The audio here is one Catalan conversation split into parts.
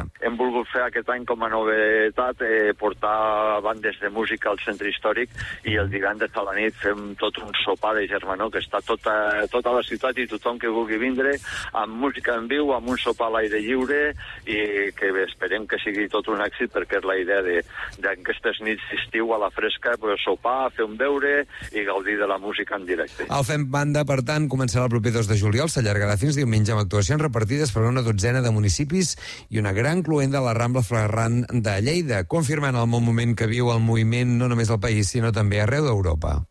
Catalunya. Hem volgut fer aquest any com a novetat portar bandes de música al centre històric i el divendres a la nit fem tot un sopar de germanor que està tota la ciutat i tothom que vulgui vindre amb música en viu, amb un sopar a l'aire lliure i que esperem que sigui tot un èxit perquè és la idea d'aquestes nits d'estiu a la fresca, sopar, fer un beure i gaudir de la música en directe. El Fem Banda, per tant, començarà el proper 2 de juliol, s'allargarà fins diumenge amb actuacions repartides per una dotzena de municipis i una gran cluenda a la Rambla Ferran de Lleida, confirmant el bon moment que viu el moviment no només al país, sinó també arreu d'Europa.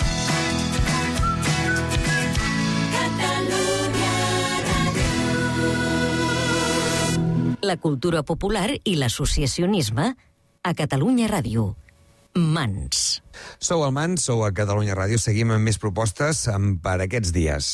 La cultura popular i l'associacionisme a Catalunya Ràdio. Mans. Sou al Mans, sou a Catalunya Ràdio. Seguim amb més propostes per aquests dies.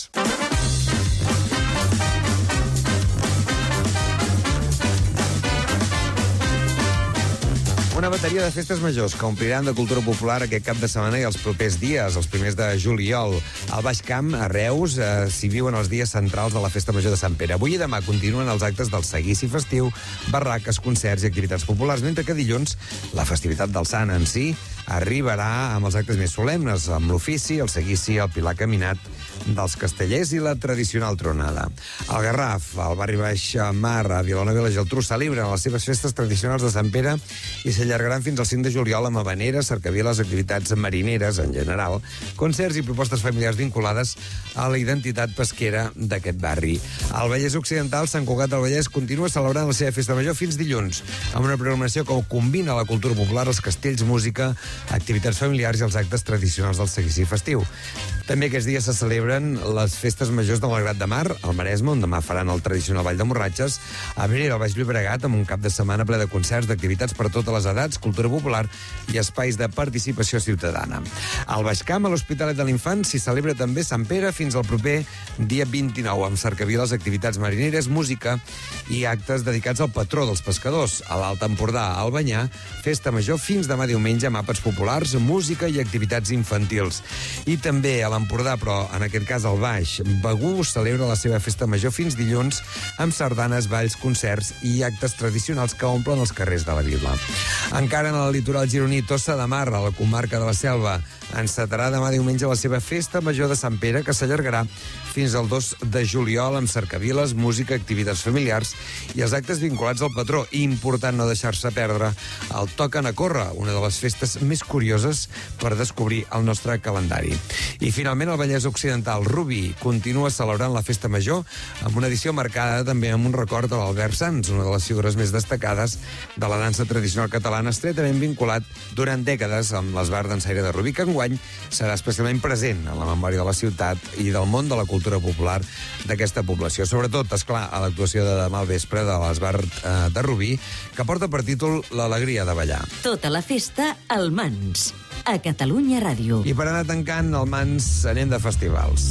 Una bateria de festes majors que ompliran de cultura popular aquest cap de setmana i els propers dies, els primers de juliol. Al Baix Camp, a Reus, s'hi viuen els dies centrals de la Festa Major de Sant Pere. Avui i demà continuen els actes del seguici festiu, barraques, concerts i activitats populars, mentre que dilluns la festivitat del Sant en si arribarà amb els actes més solemnes, amb l'ofici, el seguici, el pilar caminat dels castellers i la tradicional tronada. Al Garraf, al barri Baix Mar, a Vilanova i la Geltrú, celebren les seves festes tradicionals de Sant Pere i s'allargaran fins al 5 de juliol amb habaneres, cercaviles, activitats marineres en general, concerts i propostes familiars vinculades a la identitat pesquera d'aquest barri. Al Vallès Occidental, Sant Cugat del Vallès continua celebrant la seva festa major fins dilluns, amb una programació que combina la cultura popular, els castells, música, activitats familiars i els actes tradicionals del seguici festiu. També aquests dies se celebren les festes majors de Malgrat de Mar, al Maresme, on demà faran el tradicional Ball de Morratxes, a Abrera, al Baix Llobregat, amb un cap de setmana ple de concerts, d'activitats per totes les edats, cultura popular i espais de participació ciutadana. Al Baix Camp, a l'Hospitalet de l'Infant, s'hi celebra també Sant Pere fins al proper dia 29, amb cercaviles, activitats marineres, música i actes dedicats al patró dels pescadors. A l'Alt Empordà, a Albanyà, festa major fins demà diumenge amb àpats populars, música i activitats infantils. I també a l'Empordà, però en aquest cas al Baix, Begur celebra la seva festa major fins dilluns amb sardanes, balls, concerts i actes tradicionals que omplen els carrers de la vila. Encara en el litoral gironí, Tossa de Mar, a la comarca de la Selva, encetarà demà diumenge la seva festa major de Sant Pere, que s'allargarà fins al 2 de juliol amb cercaviles, música, activitats familiars i els actes vinculats al patró. Important no deixar-se perdre el Toquen a Córrer, una de les festes més curioses per descobrir el nostre calendari. I finalment el Vallès Occidental, Rubí, continua celebrant la festa major amb una edició marcada també amb un record de l'Albert Sans, una de les figures més destacades de la dansa tradicional catalana, estretament vinculat durant dècades amb l'esbart dansaire de Rubí, que enguany serà especialment present en la memòria de la ciutat i del món de la cultura popular d'aquesta població. Sobretot, esclar, a l'actuació de demà al vespre de l'esbart de Rubí, que porta per títol L'alegria de ballar. Tota la festa al Mans, a Catalunya Ràdio. I per anar tancant el Mans, anem de festivals.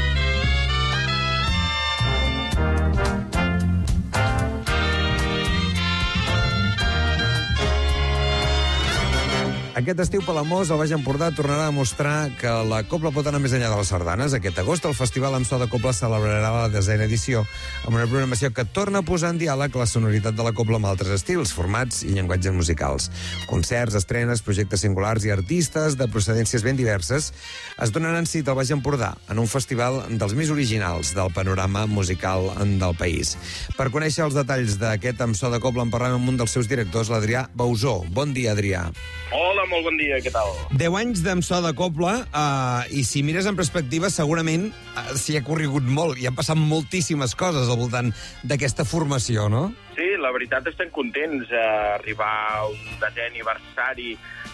Aquest estiu Palamós, al Baix Empordà, tornarà a mostrar que la cobla pot anar més enllà de les sardanes. Aquest agost el Festival amb so de cobla celebrarà la 10a edició amb una programació que torna a posar en diàleg la sonoritat de la cobla amb altres estils, formats i llenguatges musicals. Concerts, estrenes, projectes singulars i artistes de procedències ben diverses es donaran cita al Baix Empordà en un festival dels més originals del panorama musical del país. Per conèixer els detalls d'aquest amb so de cobla en parlem amb un dels seus directors, l'Adrià Bausó. Bon dia, Adrià. Hola, molt bon dia, què tal? 10 anys d'Amp So de Cobla, i si mires en perspectiva, segurament s'hi ha corregut molt, i han passat moltíssimes coses al voltant d'aquesta formació, no? Sí, la veritat estem contents d'arribar a un 10è aniversari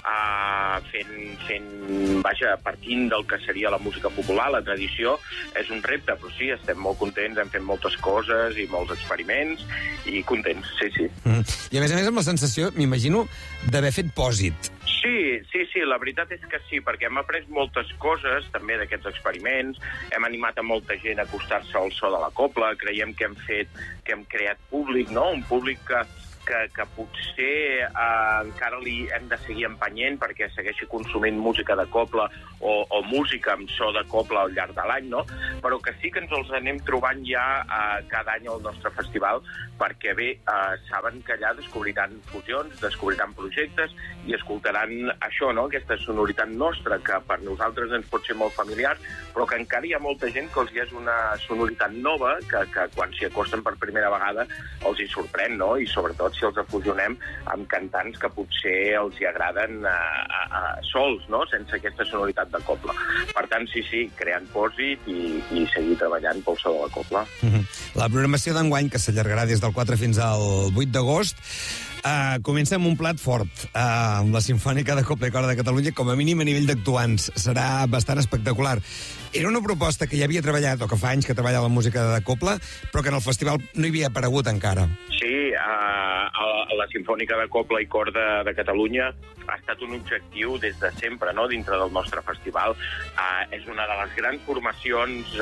partint del que seria la música popular, la tradició. És un repte, però sí, estem molt contents, hem fet moltes coses i molts experiments, i contents, sí. I a més amb la sensació, m'imagino, d'haver fet pòsit. Sí, la veritat és que sí, perquè hem après moltes coses també d'aquests experiments, hem animat a molta gent a acostar-se al so de la cobla, creiem que hem creat públic, no? Un públic que potser encara li hem de seguir empenyent perquè segueixi consumint música de cobla o música amb so de cobla al llarg de l'any, no? Però que sí que ens els anem trobant ja cada any al nostre festival, perquè bé, saben que allà descobriran fusions, descobriran projectes i escoltaran això, no? Aquesta sonoritat nostra, que per nosaltres ens pot ser molt familiar, però que encara hi ha molta gent que els hi és una sonoritat nova, que quan s'hi acosten per primera vegada els hi sorprèn, no? I sobretot si els afusionem amb cantants que potser els hi agraden sols, no? Sense aquesta sonoritat de cobla. Per tant, sí, creant pòsit i seguir treballant pel so de la cobla. La programació d'enguany, que s'allargarà des del 4 fins al 8 d'agost, comença amb un plat fort. La Simfònica de Cobla i Corda de Catalunya, com a mínim a nivell d'actuants, serà bastant espectacular. Era una proposta que ja havia treballat, o que fa anys que treballa la música de cobla, però que en el festival no hi havia aparegut encara. Sí, la Simfònica de Cobla i Corda de Catalunya ha estat un objectiu des de sempre, no?, dintre del nostre festival. És una de les grans formacions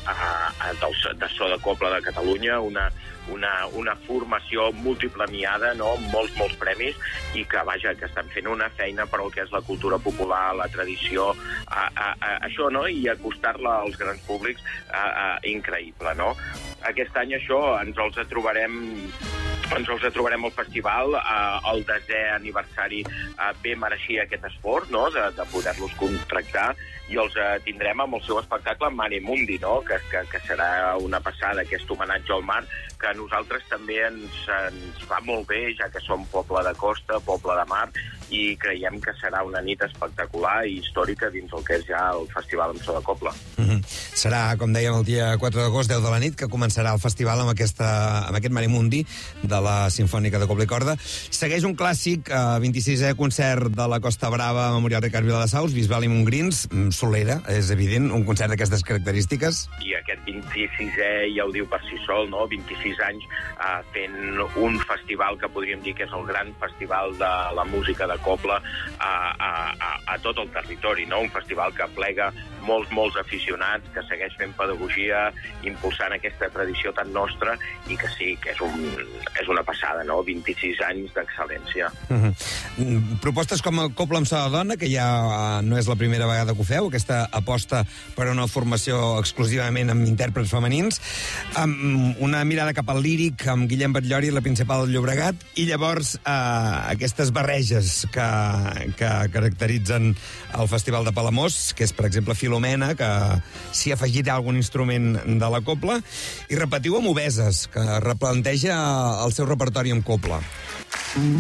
de so de cobla de Catalunya, una formació multipremiada, no?, amb molts premis, i que, vaja, que estan fent una feina per al que és la cultura popular, la tradició, això, no?, i acostar-la als grans públics, increïble, no? Aquest any això ens els trobarem al festival. El 10è aniversari bé mereixia aquest esforç, no?, de poder-los contractar, i els tindrem amb el seu espectacle Mare Mundi, no?, que serà una passada, aquest homenatge al mar, que a nosaltres també ens va molt bé, ja que som poble de costa, poble de mar, i creiem que serà una nit espectacular i històrica dins el que és ja el Festival amb So de Cobla. Serà, com dèiem, el dia 4 d'agost, 10 de la nit, que començarà el festival amb aquest Mare Mundi de la Simfònica de Cobla i Corda. Segueix un clàssic, 26è concert de la Costa Brava, Memorial Ricard Viladassaus, Bisbal i Montgrins, Solera, és evident, un concert d'aquestes característiques. I aquest 26è ja ho diu per si sol, no?, 26 anys fent un festival que podríem dir que és el gran festival de la música de cobla a tot el territori, no? Un festival que aplega molts aficionats, que segueix fent pedagogia, impulsant aquesta tradició tan nostra, i que sí, que és una passada, no? 26 anys d'excel·lència. Propostes com el Cobla amb So de Dona, que ja no és la primera vegada que ho feu, aquesta aposta per una formació exclusivament amb intèrprets femenins, amb una mirada cap al líric, amb Guillem Batllori, la Principal del Llobregat, i llavors aquestes barreges que caracteritzen el Festival de Palamós, que és, per exemple, Filomena, que s'hi ha afegit algun instrument de la cobla, i repetiu amb Obeses, que replanteja el seu repertori amb cobla.